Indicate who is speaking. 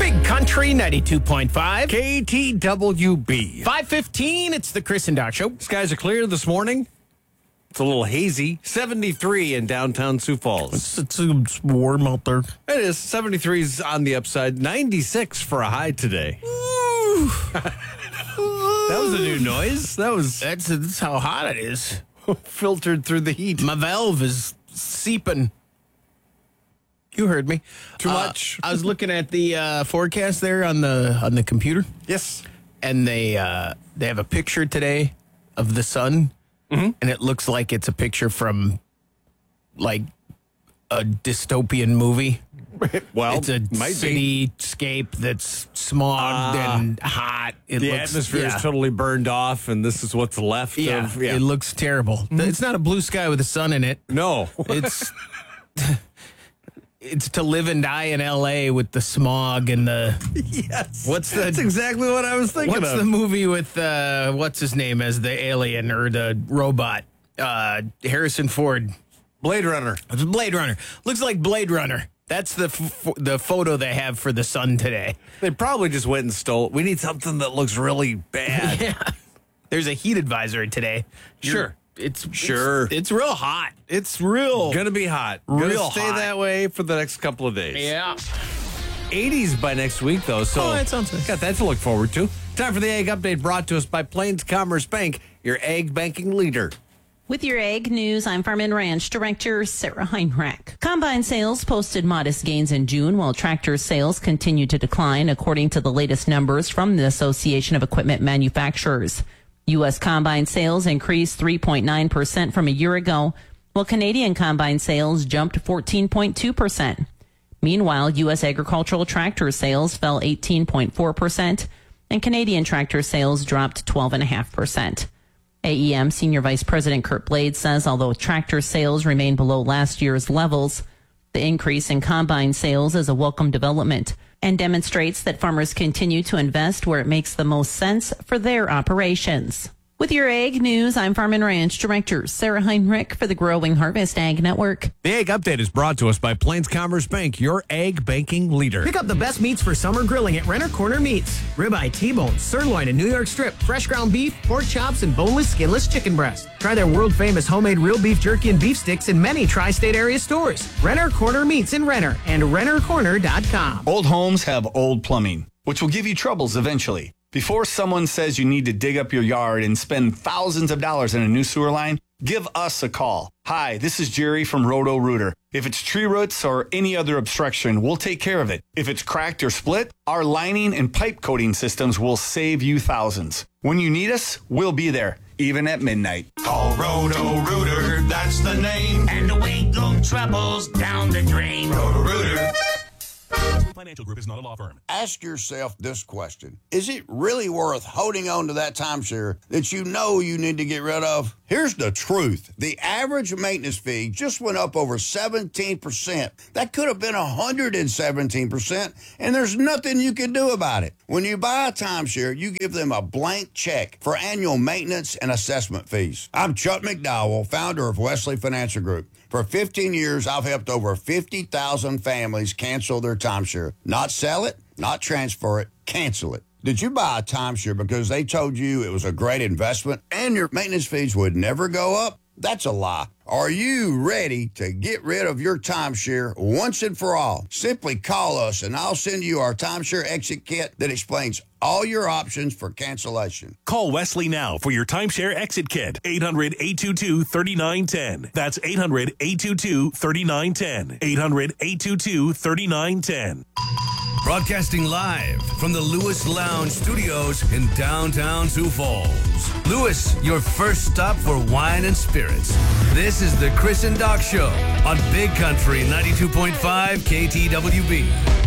Speaker 1: Big Country 92.5.
Speaker 2: KTWB.
Speaker 1: 5:15, it's the Chris and Doc Show.
Speaker 2: Skies are clear this morning. It's a little hazy. 73 in downtown Sioux Falls.
Speaker 1: It's warm out there.
Speaker 2: It is. 73 is on the upside. 96 for a high today. That was a new noise.
Speaker 1: That's how hot it is.
Speaker 2: Filtered through the heat.
Speaker 1: My valve is seeping. You heard me.
Speaker 2: Too much.
Speaker 1: I was looking at the forecast there on the computer,
Speaker 2: Yes.
Speaker 1: and they have a picture today of the sun, and it looks like it's a picture from like a dystopian movie.
Speaker 2: Well,
Speaker 1: It's a
Speaker 2: might be.
Speaker 1: cityscape that's smogged and hot.
Speaker 2: The atmosphere is totally burned off, and this is what's left of.
Speaker 1: It looks terrible. It's not a blue sky with the sun in it.
Speaker 2: No.
Speaker 1: It's it's to live and die in L.A. with the smog and the.
Speaker 2: Yes.
Speaker 1: That's
Speaker 2: exactly what I was thinking
Speaker 1: What's
Speaker 2: of.
Speaker 1: the movie with what's his name as the alien or the robot? Harrison Ford.
Speaker 2: Blade Runner.
Speaker 1: It's Blade Runner. Looks like Blade Runner. That's the photo they have for the sun today.
Speaker 2: They probably just went and stole it. We need something that looks really bad.
Speaker 1: Yeah. There's a heat advisory today.
Speaker 2: Sure.
Speaker 1: It's
Speaker 2: It's
Speaker 1: real hot. It's real.
Speaker 2: Gonna be hot.
Speaker 1: Real
Speaker 2: Gonna stay
Speaker 1: hot.
Speaker 2: that way for the next couple of days.
Speaker 1: Yeah.
Speaker 2: 80s by next week, though. So
Speaker 1: Oh, that sounds nice.
Speaker 2: got that to look forward to. Time for the Egg Update brought to us by Plains Commerce Bank, your egg banking leader.
Speaker 3: With your Ag News, I'm Farm and Ranch Director Sarah Heinrich. Combine sales posted modest gains in June, while tractor sales continue to decline, according to the latest numbers from the Association of Equipment Manufacturers. U.S. combine sales increased 3.9% from a year ago, while Canadian combine sales jumped 14.2%. Meanwhile, U.S. agricultural tractor sales fell 18.4%, and Canadian tractor sales dropped 12.5%. AEM Senior Vice President Kurt Blades says although tractor sales remain below last year's levels, the increase in combine sales is a welcome development and demonstrates that farmers continue to invest where it makes the most sense for their operations. With your Ag News, I'm Farm and Ranch Director Sarah Heinrich for the Growing Harvest Ag Network.
Speaker 2: The Egg Update is brought to us by Plains Commerce Bank, your egg banking leader.
Speaker 4: Pick up the best meats for summer grilling at Renner Corner Meats. Ribeye, T-bone, sirloin, and New York strip, fresh ground beef, pork chops, and boneless, skinless chicken breast. Try their world-famous homemade real beef jerky and beef sticks in many tri-state area stores. Renner Corner Meats in Renner and rennercorner.com.
Speaker 5: Old homes have old plumbing, which will give you troubles eventually. Before someone says you need to dig up your yard and spend thousands of dollars on a new sewer line, give us a call. Hi, this is Jerry from Roto-Rooter. If it's tree roots or any other obstruction, we'll take care of it. If it's cracked or split, our lining and pipe coating systems will save you thousands. When you need us, we'll be there, even at midnight.
Speaker 6: Call Roto-Rooter, that's the name.
Speaker 7: And away go troubles down the drain.
Speaker 6: Roto-Rooter.
Speaker 8: Financial Group is not a law firm.
Speaker 9: Ask yourself this question. Is it really worth holding on to that timeshare that you know you need to get rid of? Here's the truth. The average maintenance fee just went up over 17%. That could have been 117%, and there's nothing you can do about it. When you buy a timeshare, you give them a blank check for annual maintenance and assessment fees. I'm Chuck McDowell, founder of Wesley Financial Group. For 15 years, I've helped over 50,000 families cancel their timeshare. Not sell it, not transfer it, cancel it. Did you buy a timeshare because they told you it was a great investment and your maintenance fees would never go up? That's a lie. Are you ready to get rid of your timeshare once and for all? Simply call us and I'll send you our timeshare exit kit that explains all your options for cancellation.
Speaker 8: Call Wesley now for your timeshare exit kit. 800-822-3910. That's 800-822-3910. 800-822-3910.
Speaker 10: Broadcasting live from the Lewis Lounge Studios in downtown Sioux Falls. Lewis, your first stop for wine and spirits. This is the Chris and Doc Show on Big Country 92.5 KTWB.